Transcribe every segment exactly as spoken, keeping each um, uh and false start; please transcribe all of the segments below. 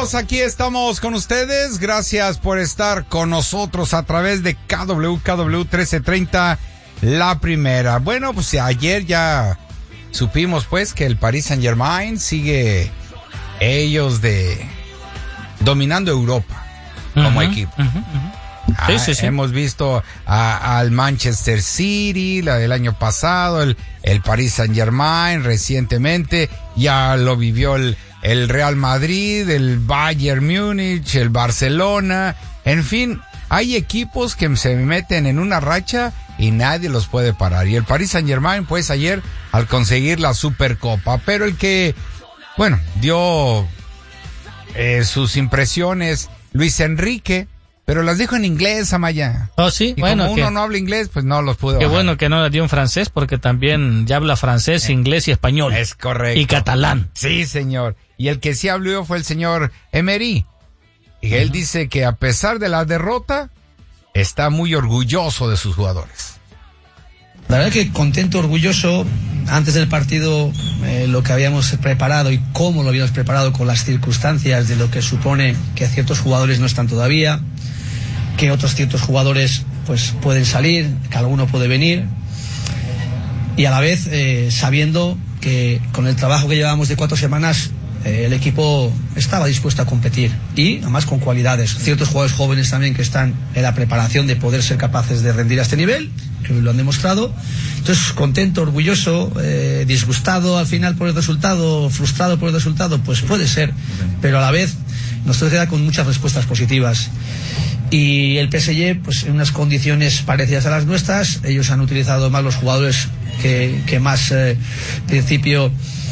amigos, aquí estamos con ustedes. Gracias por estar con nosotros a través de K W K W trece treinta, la primera. Bueno, pues ayer ya supimos pues que el Paris Saint-Germain sigue ellos de dominando Europa como uh-huh, equipo. Uh-huh, uh-huh. Ah, sí, sí, sí. Hemos visto a, al Manchester City, la del año pasado, el, el Paris Saint-Germain recientemente, ya lo vivió el, el Real Madrid, el Bayern Múnich, el Barcelona, en fin, hay equipos que se meten en una racha y nadie los puede parar. Y el Paris Saint-Germain, pues ayer, al conseguir la Supercopa, pero el que, bueno, dio eh, sus impresiones, Luis Enrique, pero las dijo en inglés, Amaya. Oh, sí, y bueno. Como uno que, no habla inglés, pues no los pudo Qué bajar. bueno que no las dio en francés, porque también ya habla francés, eh, inglés y español. Es correcto. Y catalán. Sí, señor. Y el que sí habló fue el señor Emery. Y uh-huh. él dice que a pesar de la derrota, está muy orgulloso de sus jugadores. La verdad que contento, orgulloso. Antes del partido, eh, lo que habíamos preparado y cómo lo habíamos preparado con las circunstancias de lo que supone que ciertos jugadores no están todavía, que otros ciertos jugadores pues pueden salir, que alguno puede venir, y a la vez eh, sabiendo que con el trabajo que llevábamos de cuatro semanas eh, el equipo estaba dispuesto a competir, y además con cualidades, ciertos jugadores jóvenes también que están en la preparación de poder ser capaces de rendir a este nivel, que lo han demostrado. Entonces, contento, orgulloso, eh, disgustado al final por el resultado, frustrado por el resultado, pues puede ser, pero a la vez nos queda con muchas respuestas positivas. Y el P S G, pues en unas condiciones parecidas a las nuestras, ellos han utilizado más los jugadores que, que más, eh, principio,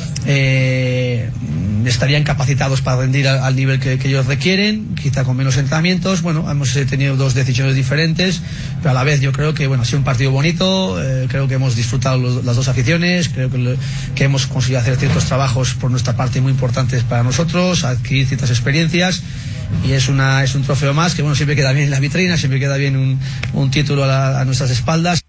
eh, estarían capacitados para rendir al, al nivel que, que ellos requieren, quizá con menos entrenamientos. Bueno, hemos tenido dos decisiones diferentes, pero a la vez yo creo que bueno, ha sido un partido bonito, eh, creo que hemos disfrutado los, las dos aficiones, creo que, lo, que hemos conseguido hacer ciertos trabajos por nuestra parte muy importantes para nosotros, adquirir ciertas experiencias, y es una es un trofeo más que bueno, siempre queda bien en la vitrina, siempre queda bien un, un título a, la, a nuestras espaldas.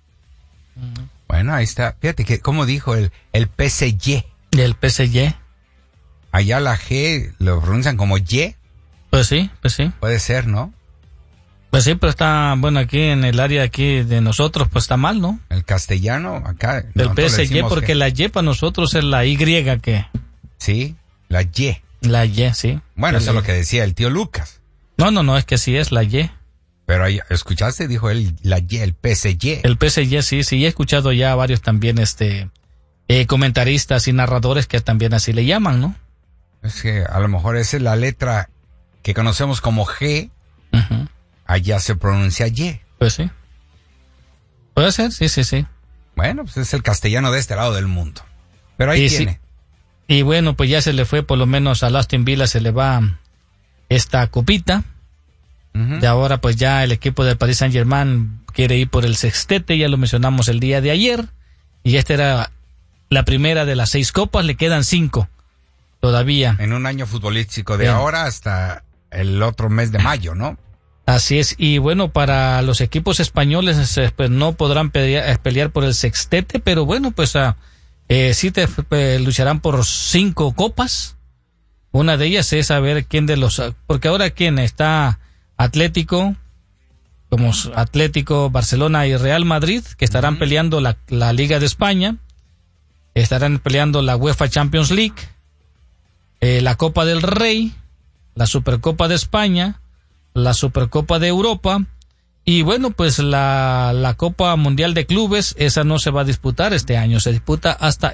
Bueno, ahí está, fíjate que como dijo el, el P S G. ¿El P S G? Allá la G lo pronuncian como Y. Pues sí, pues sí. Puede ser, ¿no? Pues sí, pero está, bueno, aquí en el área aquí de nosotros, pues está mal, ¿no? El castellano, acá. El P S G, porque que... la Y para nosotros es la Y que. Sí, la Y. La Y, sí. Bueno, el... eso es lo que decía el tío Lucas. No, no, no, es que sí es la Y. Pero ahí, ¿escuchaste? Dijo él, la Y, el P S G. El P S G, sí, sí, he escuchado ya varios también, este, eh, comentaristas y narradores que también así le llaman, ¿no? Es que a lo mejor esa es la letra que conocemos como G, uh-huh. allá se pronuncia Y. Pues sí. Puede ser, sí, sí, sí. Bueno, pues es el castellano de este lado del mundo. Pero ahí y tiene. Sí. Y bueno, pues ya se le fue, por lo menos a Aston Villa se le va esta copita. Uh-huh. De ahora pues ya el equipo del Paris Saint-Germain quiere ir por el sextete, ya lo mencionamos el día de ayer. Y esta era la primera de las seis copas, le quedan cinco. Todavía. En un año futbolístico de Bien. ahora hasta el otro mes de mayo, ¿no? Así es. Y bueno, para los equipos españoles pues no podrán pelear, pelear por el sextete, pero bueno, pues uh, eh, sí te eh, lucharán por cinco copas. Una de ellas es saber quién de los... Porque ahora quién está Atlético, como Atlético, Barcelona y Real Madrid, que estarán uh-huh. peleando la, la Liga de España, estarán peleando la UEFA Champions League, Eh, la Copa del Rey, la Supercopa de España, la Supercopa de Europa, y bueno, pues la, la Copa Mundial de Clubes, esa no se va a disputar este año, se disputa hasta